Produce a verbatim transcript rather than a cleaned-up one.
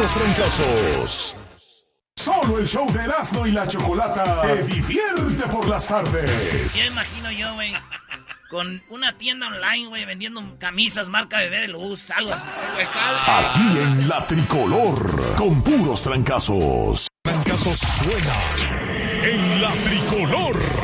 puros fracasos. Solo el show de Erasmo y la Chocolata te divierte por las tardes. Ya imagino yo, güey, con una tienda online, güey, vendiendo camisas marca Bebé de Luz, algo así. Aquí en La Tricolor, con puros trancazos. Trancazos suenan en La Tricolor.